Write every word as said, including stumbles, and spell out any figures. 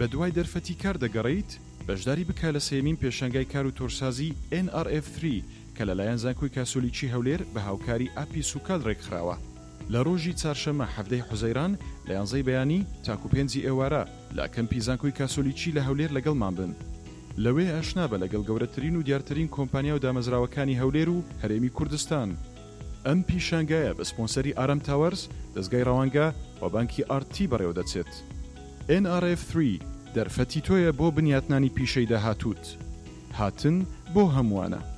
بە دوای دەرفەتی کار دەگەڕیت بەشداری بکە لە سێمین پێشەنگای کار و تۆرسازی ئێن ئار ئێف سێ کە لەلایەن زانکۆی کاسۆلیکی هەولێر بە هاوکاری ئاپی سوکال ڕێکخراوە لە ڕۆژی چارشەمە هەفتەی حوزەیران لە یانزەی بەیانی تاکو پێنجی ئێوارە لە کەمپی زانکۆی کاسۆلیکی لە هەولێر لەگەڵمان بن. لەوێ ئاشنا بە لەگەڵ گەورەترین و دیارترین کۆمپانیا و دامەزراوەکانی هەولێر و هەرێمی کوردستان. ئەم پیشانگایە بە سپۆنسەری ئارەم تاوەرز دەستگای ڕەوانگە و بانکی ئار تی بەڕێوە دەچێت. ئێن ئار ئێف سێ دەرفەتی تۆیە بۆ بنیاتنانی پیشەی داهاتووت. هاتن بۆ هەمووانە.